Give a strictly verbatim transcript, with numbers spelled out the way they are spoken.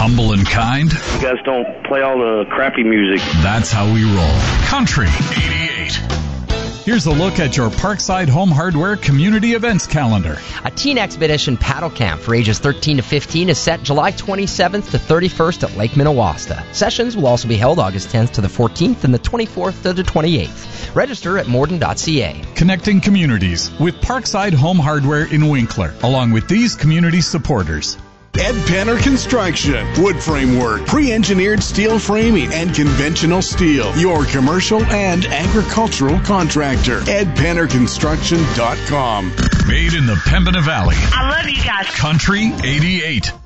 humble and kind. You guys don't play all the crappy music. That's how we roll. Country eighty-eight. Here's a look at your Parkside Home Hardware Community Events calendar. A teen expedition paddle camp for ages thirteen to fifteen is set July twenty-seventh to thirty-first at Lake Minnewaska. Sessions will also be held August tenth to the fourteenth and the twenty-fourth to the twenty-eighth. Register at morden dot c a. Connecting communities with Parkside Home Hardware in Winkler, along with these community supporters. Ed Penner Construction. Wood framework, pre-engineered steel framing, and conventional steel. Your commercial and agricultural contractor. ed penner construction dot com. Made in the Pembina Valley. I love you guys. Country eighty-eight.